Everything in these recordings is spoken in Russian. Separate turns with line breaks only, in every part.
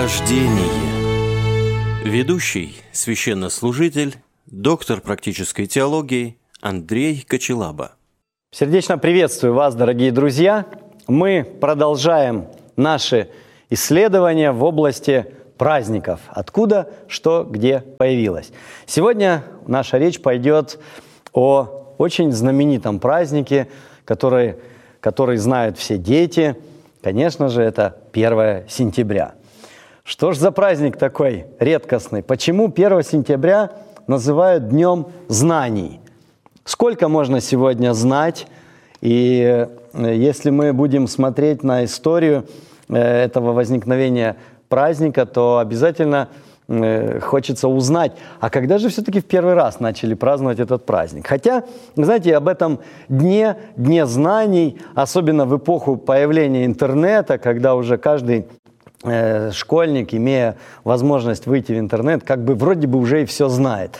Рождение. Ведущий, священнослужитель, доктор практической теологии Андрей Кочелаба.
Сердечно приветствую вас, дорогие друзья. Мы продолжаем наши исследования в области праздников. Откуда, что, где появилось. Сегодня наша речь пойдет о очень знаменитом празднике, который знают все дети. Конечно же, это 1 сентября. Что ж за праздник такой редкостный? Почему 1 сентября называют Днем знаний? Сколько можно сегодня знать? И если мы будем смотреть на историю этого возникновения праздника, то обязательно хочется узнать, а когда же все-таки в первый раз начали праздновать этот праздник? Хотя, знаете, об этом дне знаний, особенно в эпоху появления интернета, когда уже каждый школьник, имея возможность выйти в интернет, как бы вроде бы уже и все знает.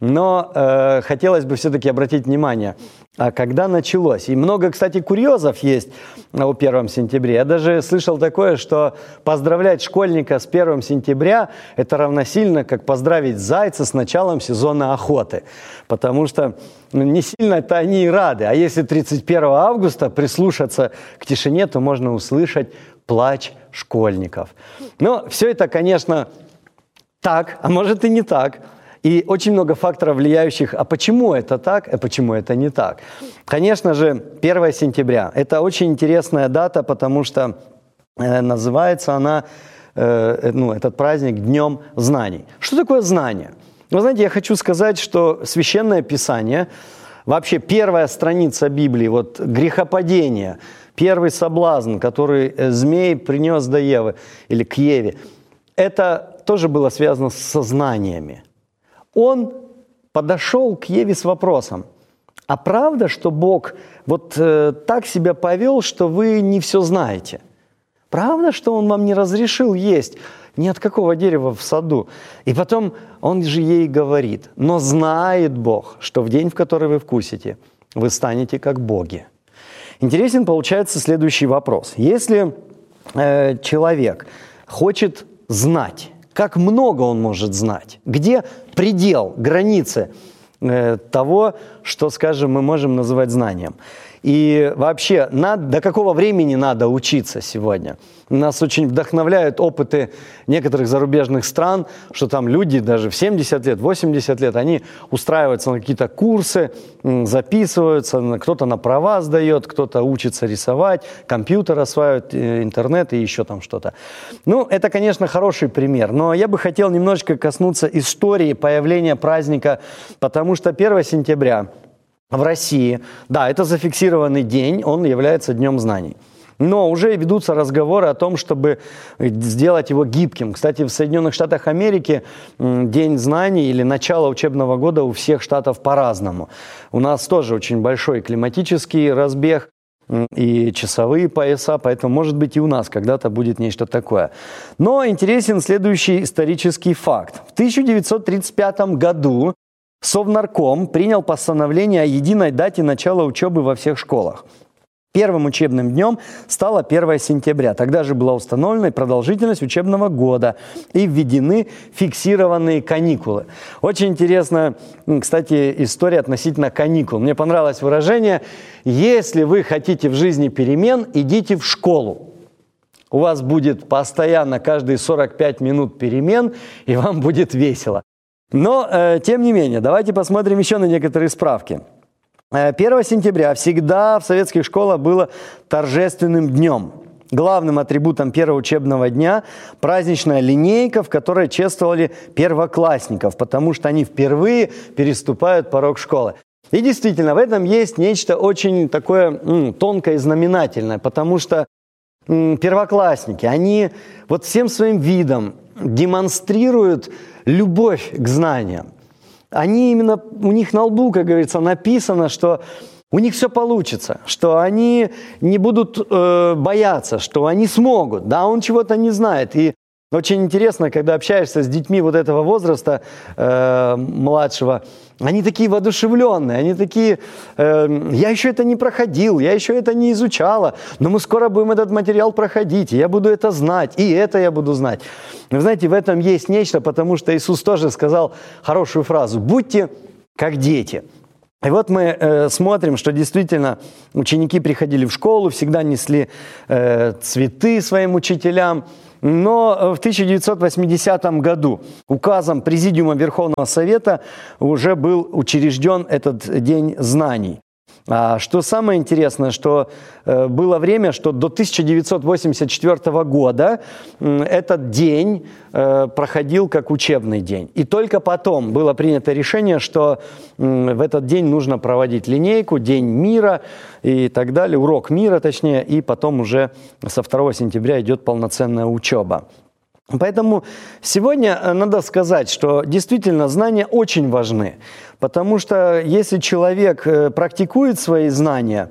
Но хотелось бы все-таки обратить внимание, а когда началось. И много, кстати, курьезов есть о 1 сентябре. Я даже слышал такое, что поздравлять школьника с 1 сентября – это равносильно, как поздравить зайца с началом сезона охоты. Потому что не сильно-то они и рады. А если 31 августа прислушаться к тишине, то можно услышать плач школьников. Но все это, конечно, так, а может и не так. И очень много факторов, влияющих, а почему это так, а почему это не так. Конечно же, 1 сентября – это очень интересная дата, потому что называется она, этот праздник, Днем знаний. Что такое знание? Вы знаете, я хочу сказать, что Священное Писание, вообще первая страница Библии, вот грехопадение, первый соблазн, который змей принес до Евы, или к Еве, это тоже было связано со знаниями. Он подошел к Еве с вопросом: а правда, что Бог вот так себя повел, что вы не все знаете? Правда, что Он вам не разрешил есть ни от какого дерева в саду? И потом Он же ей говорит: но знает Бог, что в день, в который вы вкусите, вы станете как боги. Интересен получается следующий вопрос. Если человек хочет знать, как много он может знать, где предел, границы того, что, скажем, мы можем называть знанием. И вообще, до какого времени надо учиться сегодня? Нас очень вдохновляют опыты некоторых зарубежных стран, что там люди даже в 70 лет, 80 лет, они устраиваются на какие-то курсы, записываются, кто-то на права сдает, кто-то учится рисовать, компьютер осваивает, интернет и еще там что-то. Ну, это, конечно, хороший пример, но я бы хотел немножечко коснуться истории появления праздника, потому что 1 сентября в России, да, это зафиксированный день, он является Днем знаний. Но уже ведутся разговоры о том, чтобы сделать его гибким. Кстати, в Соединенных Штатах Америки День знаний или начало учебного года у всех штатов по-разному. У нас тоже очень большой климатический разбег и часовые пояса, поэтому, может быть, и у нас когда-то будет нечто такое. Но интересен следующий исторический факт. В 1935 году Совнарком принял постановление о единой дате начала учебы во всех школах. Первым учебным днем стало 1 сентября. Тогда же была установлена продолжительность учебного года и введены фиксированные каникулы. Очень интересная, кстати, история относительно каникул. Мне понравилось выражение: если вы хотите в жизни перемен, идите в школу. У вас будет постоянно каждые 45 минут перемен, и вам будет весело. Но, тем не менее, давайте посмотрим еще на некоторые справки. 1 сентября всегда в советских школах было торжественным днем. Главным атрибутом первого учебного дня праздничная линейка, в которой чествовали первоклассников, потому что они впервые переступают порог школы. И действительно, в этом есть нечто очень такое тонкое и знаменательное, потому что первоклассники, они вот всем своим видом демонстрируют любовь к знаниям. Они именно, у них на лбу, как говорится, написано, что у них все получится, что они не будут бояться, что они смогут. Да, он чего-то не знает. И Очень интересно, когда общаешься с детьми вот этого возраста младшего, они такие воодушевленные, они такие, я еще это не проходил, я еще это не изучала, но мы скоро будем этот материал проходить, и я буду это знать, и это я буду знать. Вы знаете, в этом есть нечто, потому что Иисус тоже сказал хорошую фразу: «Будьте как дети». И вот мы смотрим, что действительно ученики приходили в школу, всегда несли цветы своим учителям. Но в 1980 году указом Президиума Верховного Совета уже был учрежден этот День знаний. А что самое интересное, что было время, что до 1984 года этот день проходил как учебный день. И только потом было принято решение, что в этот день нужно проводить линейку, День мира и так далее, урок мира точнее, и потом уже со 2 сентября идет полноценная учеба. Поэтому сегодня надо сказать, что действительно знания очень важны, потому что если человек практикует свои знания,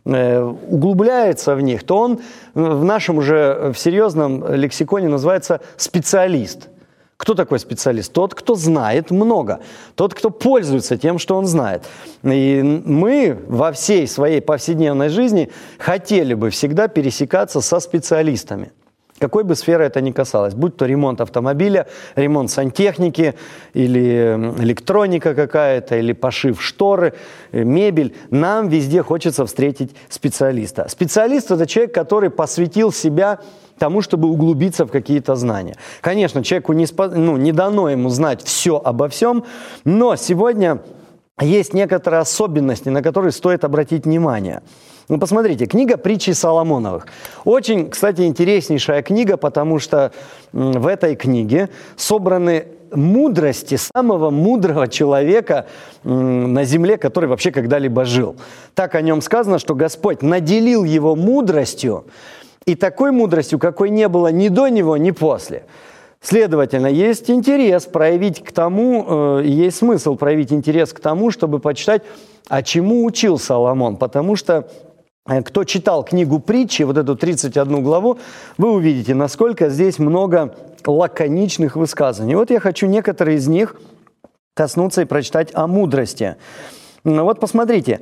углубляется в них, то он в нашем уже в серьезном лексиконе называется специалист. Кто такой специалист? Тот, кто знает много, тот, кто пользуется тем, что он знает. И мы во всей своей повседневной жизни хотели бы всегда пересекаться со специалистами. Какой бы сферы это ни касалось, будь то ремонт автомобиля, ремонт сантехники, или электроника какая-то, или пошив шторы, мебель, нам везде хочется встретить специалиста. Специалист – это человек, который посвятил себя тому, чтобы углубиться в какие-то знания. Конечно, человеку не дано ему знать все обо всем, но сегодня есть некоторые особенности, на которые стоит обратить внимание. Ну, посмотрите, книга «Притчи Соломоновых». Очень, кстати, интереснейшая книга, потому что в этой книге собраны мудрости самого мудрого человека на земле, который вообще когда-либо жил. Так о нем сказано, что Господь наделил его мудростью, и такой мудростью, какой не было ни до него, ни после. Следовательно, есть интерес проявить к тому, есть смысл проявить интерес к тому, чтобы почитать, а чему учил Соломон, потому что кто читал книгу «Притчи», вот эту 31 главу, вы увидите, насколько здесь много лаконичных высказываний. Вот я хочу некоторые из них коснуться и прочитать о мудрости. Вот посмотрите.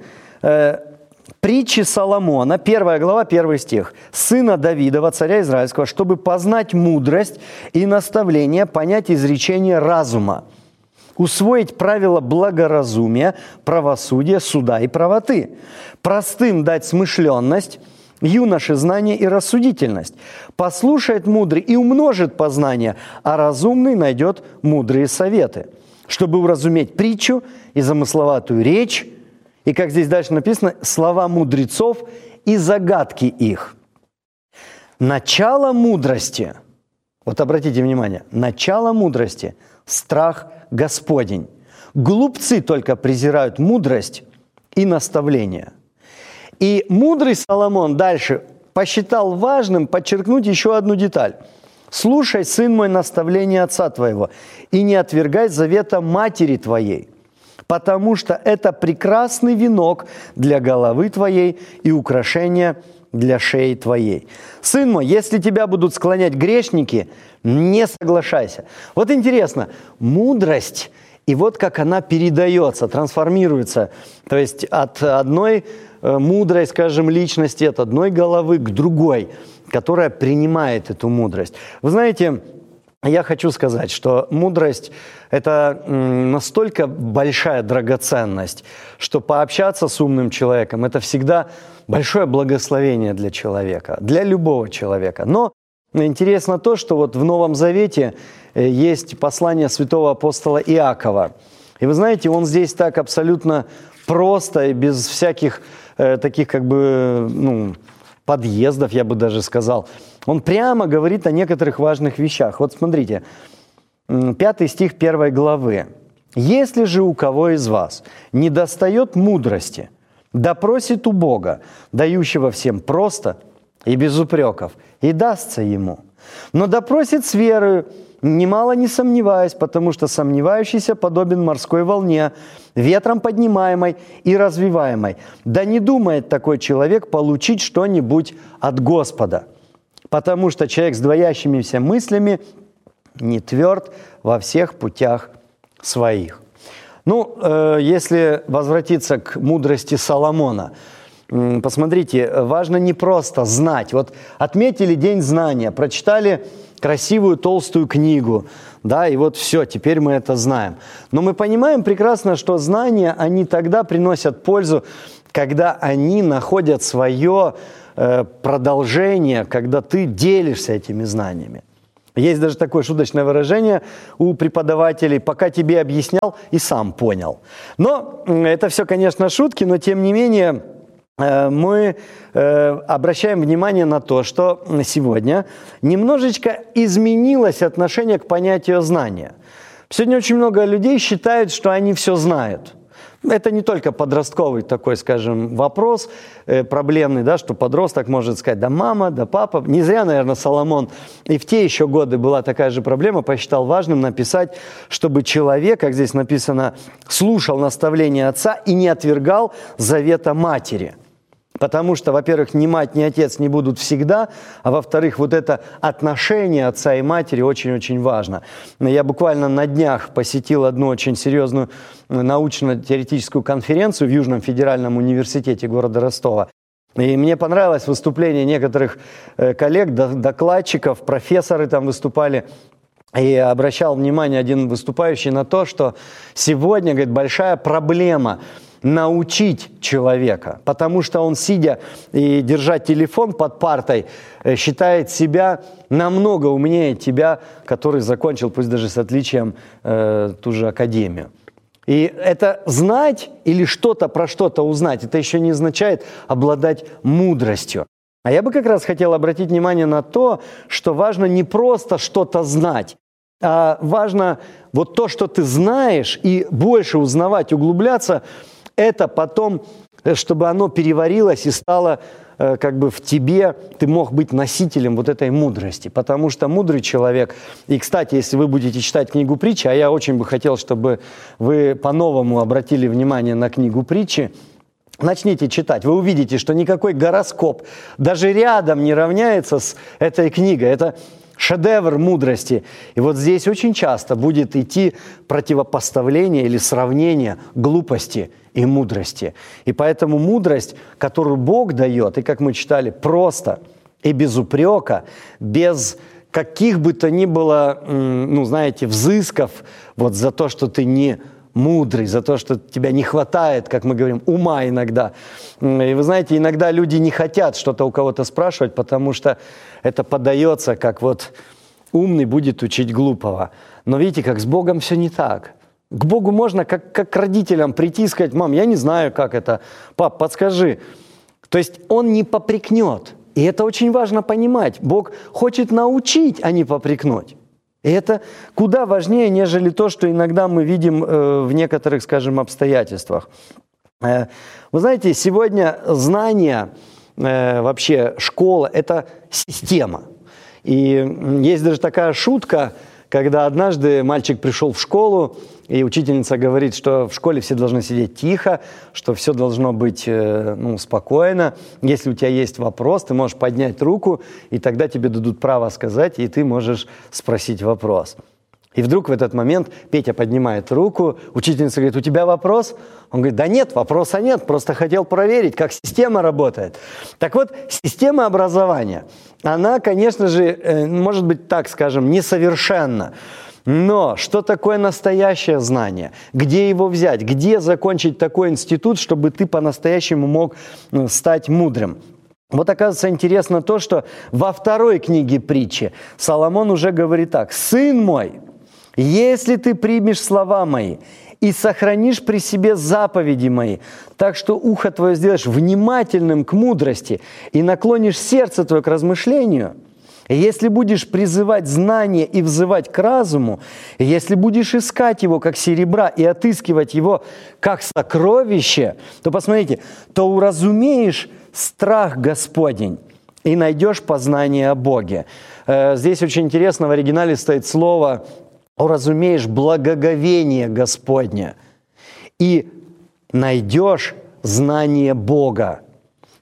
«Притчи Соломона», 1 глава, 1 стих. «Сына Давидова, царя Израильского, чтобы познать мудрость и наставление, понять изречение разума, усвоить правила благоразумия, правосудия, суда и правоты, простым дать смышленность, юноше знание и рассудительность. Послушает мудрый и умножит познание, а разумный найдет мудрые советы, чтобы уразуметь притчу и замысловатую речь, и, как здесь дальше написано, слова мудрецов и загадки их. Начало мудрости, вот обратите внимание, начало мудрости – страх Господень. Глупцы только презирают мудрость и наставление». И мудрый Соломон дальше посчитал важным подчеркнуть еще одну деталь. «Слушай, сын мой, наставление отца твоего, и не отвергай завета матери твоей, потому что это прекрасный венок для головы твоей и украшение для шеи твоей. Сын мой, если тебя будут склонять грешники, не соглашайся». Вот интересно, мудрость, и вот как она передается, трансформируется, то есть от одной мудрой, скажем, личности, от одной головы к другой, которая принимает эту мудрость. Вы знаете, я хочу сказать, что мудрость – это настолько большая драгоценность, что пообщаться с умным человеком – это всегда большое благословение для человека, для любого человека. Но интересно то, что вот в Новом Завете есть послание святого апостола Иакова. И вы знаете, он здесь так абсолютно просто и без всяких таких подъездов, я бы даже сказал. Он прямо говорит о некоторых важных вещах. Вот смотрите, 5 стих 1 главы. «Если же у кого из вас недостает мудрости, да просит у Бога, дающего всем просто и без упреков, и дастся ему. Но да просит с верою, немало не сомневаясь, потому что сомневающийся подобен морской волне, ветром поднимаемой и развиваемой. Да не думает такой человек получить что-нибудь от Господа, потому что человек с двоящимися мыслями не тверд во всех путях своих. Если возвратиться к мудрости Соломона, посмотрите, важно не просто знать. Вот отметили День знания, прочитали красивую толстую книгу, да, и вот все, теперь мы это знаем. Но мы понимаем прекрасно, что знания, они тогда приносят пользу, когда они находят свое продолжение, когда ты делишься этими знаниями. Есть даже такое шуточное выражение у преподавателей: пока тебе объяснял и сам понял. Но это все, конечно, шутки, но тем не менее мы обращаем внимание на то, что сегодня немножечко изменилось отношение к понятию знания. Сегодня очень много людей считают, что они все знают. Это не только подростковый такой, скажем, вопрос проблемный, да, что подросток может сказать: да мама, да папа. Не зря, наверное, Соломон и в те еще годы была такая же проблема, посчитал важным написать, чтобы человек, как здесь написано, слушал наставления отца и не отвергал завета матери. Потому что, во-первых, ни мать, ни отец не будут всегда, а во-вторых, вот это отношение отца и матери очень-очень важно. Я буквально на днях посетил одну очень серьезную научно-теоретическую конференцию в Южном федеральном университете города Ростова. И мне понравилось выступление некоторых коллег, докладчиков, профессоры там выступали. И обращал внимание один выступающий на то, что сегодня, говорит, большая проблема научить человека, потому что он, сидя и держа телефон под партой, считает себя намного умнее тебя, который закончил, пусть даже с отличием, ту же академию. И это знать или что-то про что-то узнать, это еще не означает обладать мудростью. А я бы как раз хотел обратить внимание на то, что важно не просто что-то знать, а важно вот то, что ты знаешь, и больше узнавать, углубляться, это потом, чтобы оно переварилось и стало как бы в тебе, ты мог быть носителем вот этой мудрости. Потому что мудрый человек, и, кстати, если вы будете читать книгу притчи, а я очень бы хотел, чтобы вы по-новому обратили внимание на книгу притчи, начните читать, вы увидите, что никакой гороскоп даже рядом не равняется с этой книгой. Это шедевр мудрости. И вот здесь очень часто будет идти противопоставление или сравнение глупости и мудрости. И поэтому мудрость, которую Бог дает, и, как мы читали, просто и без упрека, без каких бы то ни было, взысков вот за то, что ты не мудрый, за то, что тебя не хватает, как мы говорим, ума иногда. И вы знаете, иногда люди не хотят что-то у кого-то спрашивать, потому что это подается, как вот умный будет учить глупого. Но видите, как с Богом все не так. К Богу можно как к родителям прийти и сказать: мам, я не знаю, как это, пап, подскажи. То есть он не попрекнет. И это очень важно понимать. Бог хочет научить, а не попрекнуть. И это куда важнее, нежели то, что иногда мы видим в некоторых, скажем, обстоятельствах. Вы знаете, сегодня знания, вообще школа – это система. И есть даже такая шутка, когда однажды мальчик пришел в школу, и учительница говорит, что в школе все должны сидеть тихо, что все должно быть спокойно. Если у тебя есть вопрос, ты можешь поднять руку, и тогда тебе дадут право сказать, и ты можешь спросить вопрос. И вдруг в этот момент Петя поднимает руку, учительница говорит: у тебя вопрос? Он говорит: да нет, вопроса нет, просто хотел проверить, как система работает. Так вот, система образования, она, конечно же, может быть, так скажем, несовершенна. Но что такое настоящее знание? Где его взять? Где закончить такой институт, чтобы ты по-настоящему мог стать мудрым? Вот оказывается интересно то, что во второй книге притчи Соломон уже говорит так: «Сын мой, если ты примешь слова мои и сохранишь при себе заповеди мои, так что ухо твое сделаешь внимательным к мудрости и наклонишь сердце твое к размышлению, и если будешь призывать знание и взывать к разуму, и если будешь искать его, как серебра, и отыскивать его, как сокровище, то, посмотрите, то уразумеешь страх Господень и найдешь познание о Боге». Здесь очень интересно, в оригинале стоит слово «уразумеешь благоговение Господне» и найдешь знание Бога.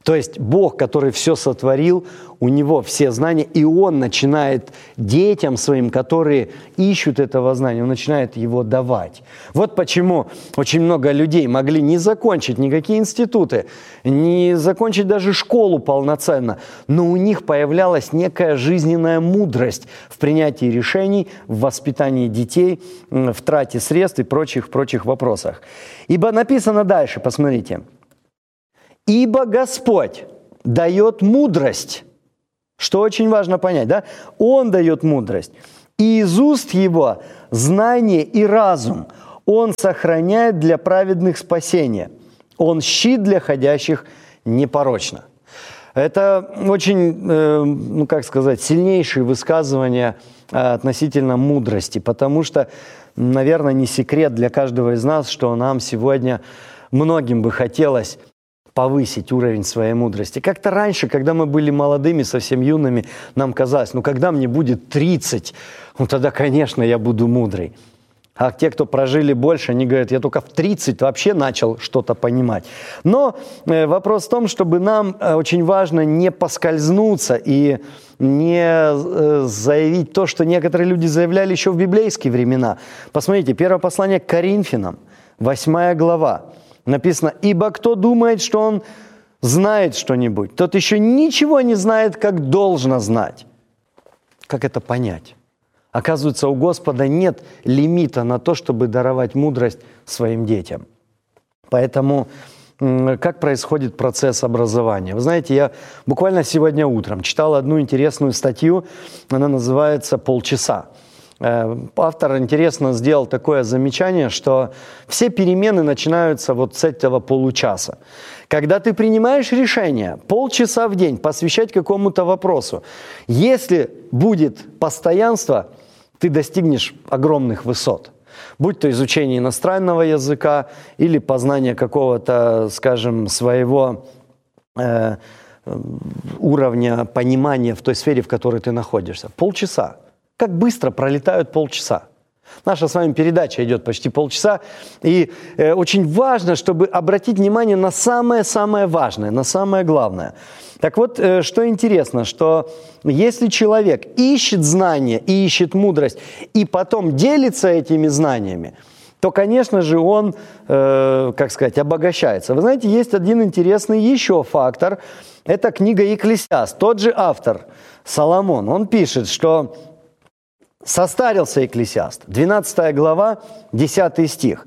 То есть Бог, который все сотворил, у него все знания, и он начинает детям своим, которые ищут этого знания, он начинает его давать. Вот почему очень много людей могли не закончить никакие институты, не закончить даже школу полноценно, но у них появлялась некая жизненная мудрость в принятии решений, в воспитании детей, в трате средств и прочих вопросах. Ибо написано дальше, посмотрите. «Ибо Господь дает мудрость». Что очень важно понять, да? Он дает мудрость. «И из уст Его знание и разум. Он сохраняет для праведных спасение. Он щит для ходящих непорочно». Это очень, сильнейшие высказывания относительно мудрости, потому что, наверное, не секрет для каждого из нас, что нам сегодня многим бы хотелось повысить уровень своей мудрости. Как-то раньше, когда мы были молодыми, совсем юными, нам казалось, когда мне будет 30, тогда, конечно, я буду мудрый. А те, кто прожили больше, они говорят, я только в 30 вообще начал что-то понимать. Но вопрос в том, чтобы нам очень важно не поскользнуться и не заявить то, что некоторые люди заявляли еще в библейские времена. Посмотрите, первое послание к Коринфянам, 8 глава. Написано, «Ибо кто думает, что он знает что-нибудь, тот еще ничего не знает, как должно знать». Как это понять? Оказывается, у Господа нет лимита на то, чтобы даровать мудрость своим детям. Поэтому как происходит процесс образования? Вы знаете, я буквально сегодня утром читал одну интересную статью, она называется «Полчаса». Автор интересно сделал такое замечание, что все перемены начинаются вот с этого получаса. Когда ты принимаешь решение полчаса в день посвящать какому-то вопросу, если будет постоянство, ты достигнешь огромных высот. Будь то изучение иностранного языка или познание какого-то, скажем, своего уровня понимания в той сфере, в которой ты находишься. Полчаса. Как быстро пролетают полчаса. Наша с вами передача идет почти полчаса, и очень важно, чтобы обратить внимание на самое-самое важное, на самое главное. Так вот, что интересно, что если человек ищет знания и ищет мудрость, и делится этими знаниями, то, конечно же, он, обогащается. Вы знаете, есть один интересный еще фактор. Это книга «Екклесиаст». Тот же автор, Соломон, он пишет, что состарился Екклесиаст, 12 глава, 10 стих.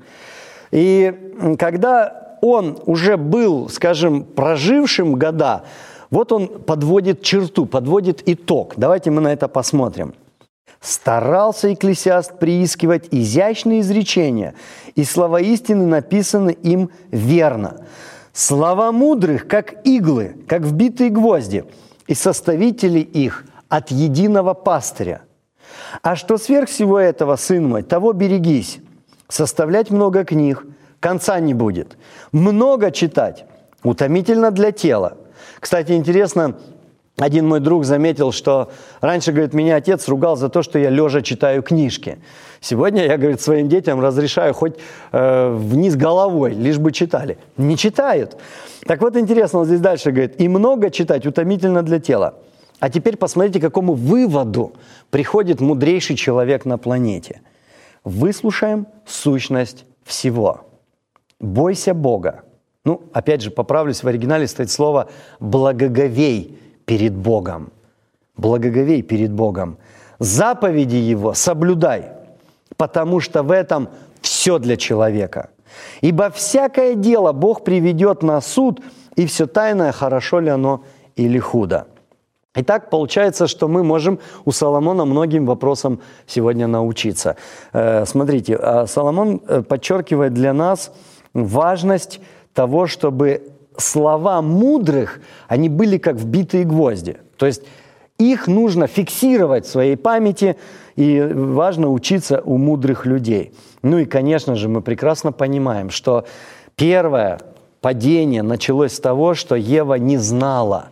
И когда он уже был, скажем, прожившим года, вот он подводит черту, подводит итог. Давайте мы на это посмотрим. «Старался Екклесиаст приискивать изящные изречения, и слова истины написаны им верно. Слова мудрых, как иглы, как вбитые гвозди, и составители их от единого пастыря. А что сверх всего этого, сын мой, того берегись. Составлять много книг, конца не будет. Много читать, утомительно для тела». Кстати, интересно, один мой друг заметил, что раньше, говорит, меня отец ругал за то, что я лежа читаю книжки. Сегодня я, говорит, своим детям разрешаю хоть вниз головой, лишь бы читали. Не читают. Так вот, интересно, вот здесь дальше говорит, «И много читать утомительно для тела». А теперь посмотрите, к какому выводу приходит мудрейший человек на планете. Выслушаем сущность всего. Бойся Бога. Опять же, поправлюсь, в оригинале стоит слово «благоговей перед Богом». Благоговей перед Богом. Заповеди Его соблюдай, потому что в этом все для человека. Ибо всякое дело Бог приведет на суд, и все тайное, хорошо ли оно или худо. Итак, получается, что мы можем у Соломона многим вопросам сегодня научиться. Смотрите, Соломон подчеркивает для нас важность того, чтобы слова мудрых, они были как вбитые гвозди. То есть их нужно фиксировать в своей памяти, и важно учиться у мудрых людей. И, конечно же, мы прекрасно понимаем, что первое падение началось с того, что Ева не знала.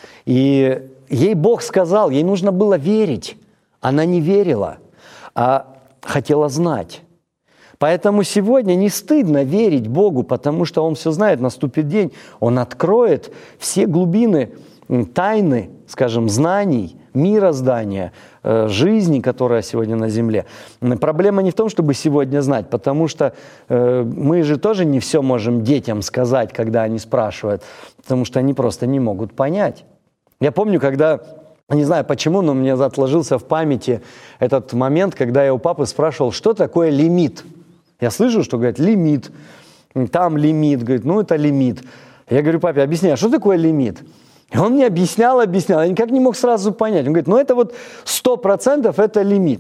И ей Бог сказал, ей нужно было верить. Она не верила, а хотела знать. Поэтому сегодня не стыдно верить Богу, потому что Он все знает, наступит день, Он откроет все глубины, тайны, скажем, знаний, мироздания, жизни, которая сегодня на земле. Проблема не в том, чтобы сегодня знать, потому что мы же тоже не все можем детям сказать, когда они спрашивают, потому что они просто не могут понять. Я помню, когда, не знаю почему, но мне отложился в памяти этот момент, когда я у папы спрашивал, что такое лимит. Я слышу, что говорят лимит, там лимит, говорит, ну это лимит. Я говорю, папе, объясняй, а что такое лимит? И он мне объяснял, я никак не мог сразу понять. Он говорит, ну это вот 100% это лимит.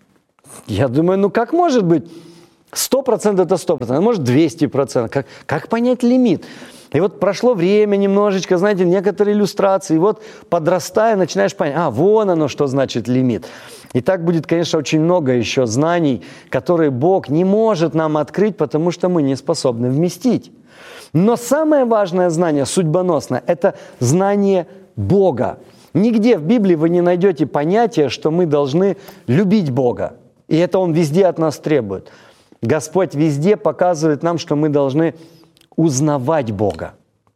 Я думаю, ну как может быть 100% это 100%, может 200%, как понять лимит? И вот прошло время немножечко, знаете, некоторые иллюстрации, и вот подрастая, начинаешь понять, вон оно, что значит лимит. И так будет, конечно, очень много еще знаний, которые Бог не может нам открыть, потому что мы не способны вместить. Но самое важное знание, судьбоносное, это знание Бога. Нигде в Библии вы не найдете понятия, что мы должны любить Бога. И это Он везде от нас требует. Господь везде показывает нам, что мы должны узнавать Бога,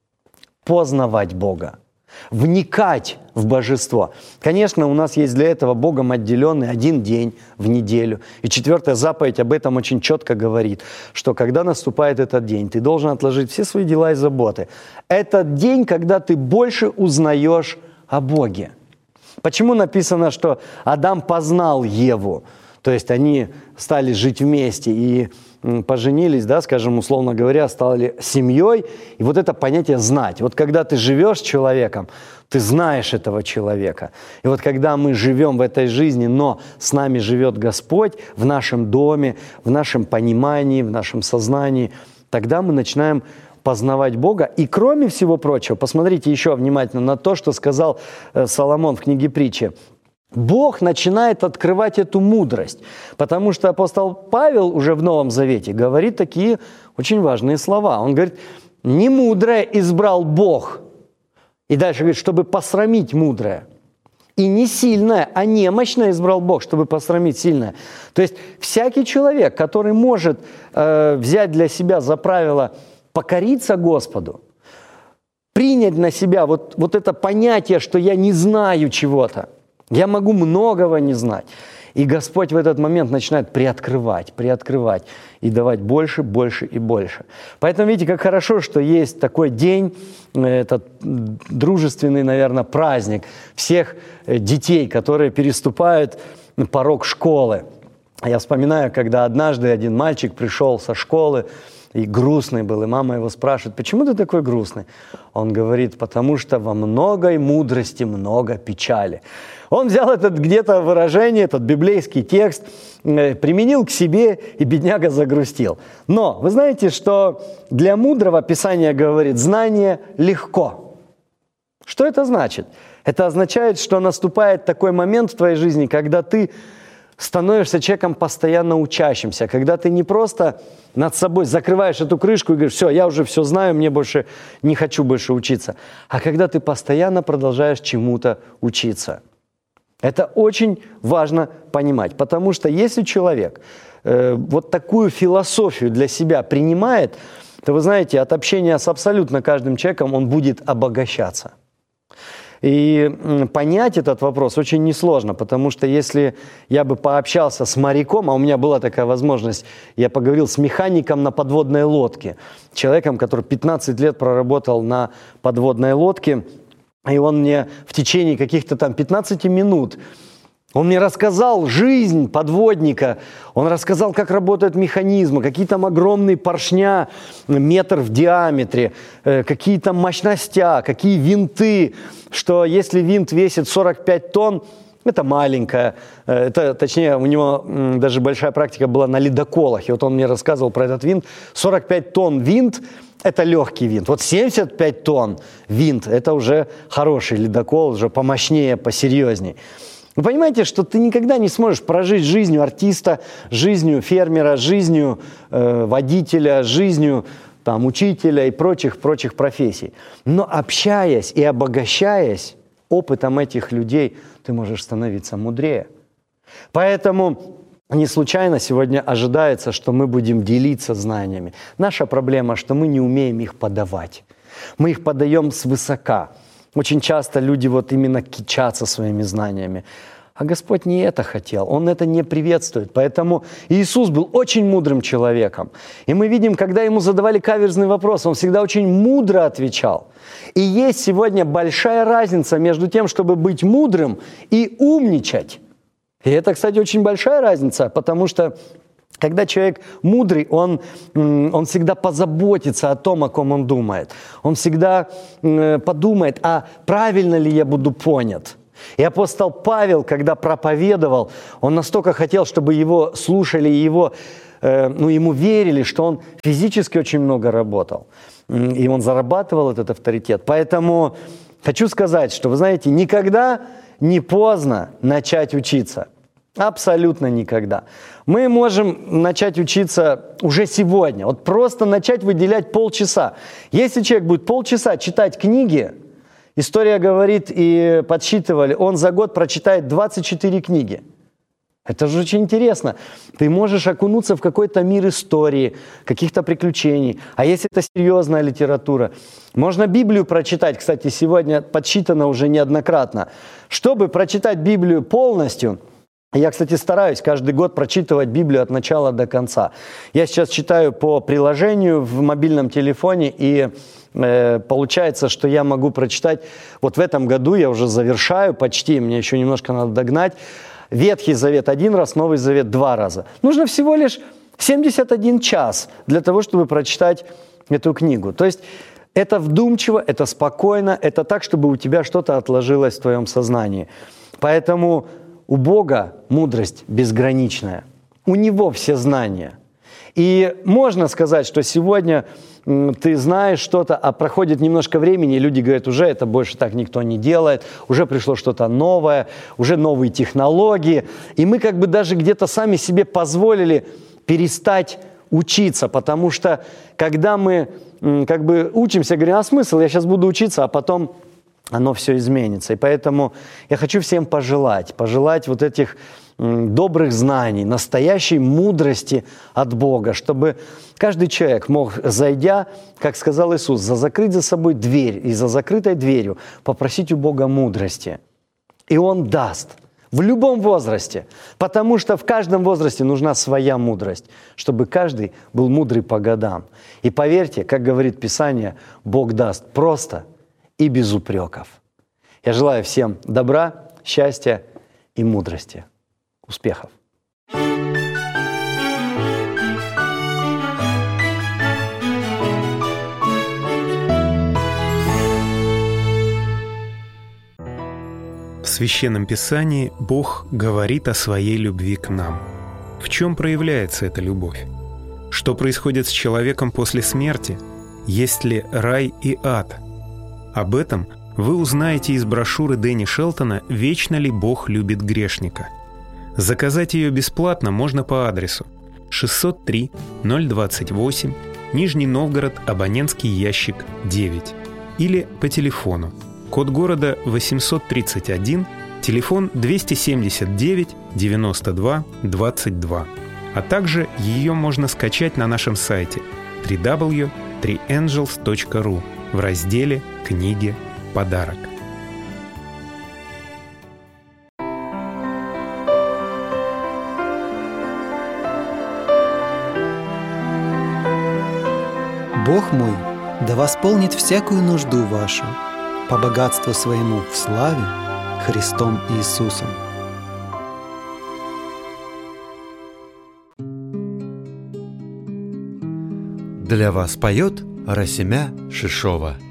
познавать Бога, вникать в божество. Конечно, у нас есть для этого Богом отделенный один день в неделю. И 4-я заповедь об этом очень четко говорит, что когда наступает этот день, ты должен отложить все свои дела и заботы. Это день, когда ты больше узнаешь о Боге. Почему написано, что Адам познал Еву? То есть они стали жить вместе и поженились, да, скажем, условно говоря, стали семьей. И вот это понятие «знать». Вот когда ты живешь с человеком, ты знаешь этого человека. И вот когда мы живем в этой жизни, но с нами живет Господь в нашем доме, в нашем понимании, в нашем сознании, тогда мы начинаем познавать Бога. И кроме всего прочего, посмотрите еще внимательно на то, что сказал Соломон в книге Притчи. Бог начинает открывать эту мудрость, потому что апостол Павел уже в Новом Завете говорит такие очень важные слова. Он говорит, не мудрое избрал Бог, и дальше говорит, чтобы посрамить мудрое. И не сильное, а немощное избрал Бог, чтобы посрамить сильное. То есть всякий человек, который может взять для себя за правило покориться Господу, принять на себя вот это понятие, что я не знаю чего-то, я могу многого не знать. И Господь в этот момент начинает приоткрывать и давать больше, больше и больше. Поэтому видите, как хорошо, что есть такой день, этот дружественный, наверное, праздник всех детей, которые переступают порог школы. Я вспоминаю, когда однажды один мальчик пришел со школы, и грустный был, и мама его спрашивает, почему ты такой грустный? Он говорит, потому что во многой мудрости много печали. Он взял это где-то выражение, этот библейский текст, применил к себе, и бедняга загрустил. Но вы знаете, что для мудрого Писание говорит, знание легко. Что это значит? Это означает, что наступает такой момент в твоей жизни, когда ты становишься человеком постоянно учащимся, когда ты не просто над собой закрываешь эту крышку и говоришь, все, я уже все знаю, мне больше не хочу больше учиться, а когда ты постоянно продолжаешь чему-то учиться. Это очень важно понимать, потому что если человек вот такую философию для себя принимает, то вы знаете, от общения с абсолютно каждым человеком он будет обогащаться. И понять этот вопрос очень несложно, потому что если я бы пообщался с моряком, а у меня была такая возможность, я поговорил с механиком на подводной лодке, человеком, который 15 лет проработал на подводной лодке, и он мне в течение каких-то там 15 минут, он мне рассказал жизнь подводника, он рассказал, как работают механизмы, какие там огромные поршня, метр в диаметре, какие там мощностя, какие винты, что если винт весит 45 тонн, это маленькая, точнее, у него даже большая практика была на ледоколах, и вот он мне рассказывал про этот винт, 45 тонн винт, это легкий винт. Вот 75 тонн винт, это уже хороший ледокол, уже помощнее, посерьезней. Вы понимаете, что ты никогда не сможешь прожить жизнью артиста, жизнью фермера, жизнью водителя, жизнью там, учителя и прочих профессий. Но общаясь и обогащаясь опытом этих людей, ты можешь становиться мудрее. Поэтому Не случайно сегодня ожидается, что мы будем делиться знаниями. Наша проблема, что мы не умеем их подавать. Мы их подаем свысока. Очень часто люди вот именно кичатся своими знаниями. А Господь не это хотел, Он это не приветствует. Поэтому Иисус был очень мудрым человеком. И мы видим, когда Ему задавали каверзный вопрос, Он всегда очень мудро отвечал. И есть сегодня большая разница между тем, чтобы быть мудрым и умничать. И это, кстати, очень большая разница, потому что когда человек мудрый, он всегда позаботится о том, о ком он думает. Он всегда подумает, а правильно ли я буду понят. И апостол Павел, когда проповедовал, он настолько хотел, чтобы его слушали, ему верили, что он физически очень много работал. И он зарабатывал этот авторитет. Поэтому хочу сказать, что, вы знаете, никогда не поздно начать учиться. Абсолютно никогда. Мы можем начать учиться уже сегодня. Вот просто начать выделять полчаса. Если человек будет полчаса читать книги, история говорит, и подсчитывали, он за год прочитает 24 книги. Это же очень интересно. Ты можешь окунуться в какой-то мир истории, каких-то приключений. А если это серьезная литература, можно Библию прочитать. Кстати, сегодня подсчитано уже неоднократно. Чтобы прочитать Библию полностью, я, кстати, стараюсь каждый год прочитывать Библию от начала до конца. Я сейчас читаю по приложению в мобильном телефоне, и получается, что я могу прочитать, вот в этом году я уже завершаю почти, мне еще немножко надо догнать, Ветхий Завет 1 раз, Новый Завет 2 раза. Нужно всего лишь 71 час для того, чтобы прочитать эту книгу. То есть это вдумчиво, это спокойно, это так, чтобы у тебя что-то отложилось в твоем сознании. Поэтому у Бога мудрость безграничная. У Него все знания. И можно сказать, что сегодня ты знаешь что-то, а проходит немножко времени, и люди говорят, уже это больше так никто не делает, уже пришло что-то новое, уже новые технологии. И мы как бы даже где-то сами себе позволили перестать учиться, потому что когда мы как бы учимся, говорим, а смысл, я сейчас буду учиться, а потом оно все изменится. И поэтому я хочу всем пожелать вот этих добрых знаний, настоящей мудрости от Бога, чтобы каждый человек мог, зайдя, как сказал Иисус, закрыть за собой дверь и за закрытой дверью попросить у Бога мудрости. И Он даст в любом возрасте, потому что в каждом возрасте нужна своя мудрость, чтобы каждый был мудрый по годам. И поверьте, как говорит Писание, Бог даст просто и без упреков. Я желаю всем добра, счастья и мудрости. Успехов!
В Священном Писании Бог говорит о своей любви к нам. В чем проявляется эта любовь? Что происходит с человеком после смерти? Есть ли рай и ад? Об этом вы узнаете из брошюры Дэнни Шелтона «Вечно ли Бог любит грешника?». Заказать ее бесплатно можно по адресу 603 028 Нижний Новгород, абонентский ящик 9 или по телефону, код города 831, телефон 279 92 22. А также ее можно скачать на нашем сайте www.3angels.ru в разделе «Книги. Подарок».
Бог мой да восполнит всякую нужду вашу по богатству своему в славе Христом Иисусом.
Для вас поет Расимя Шишова.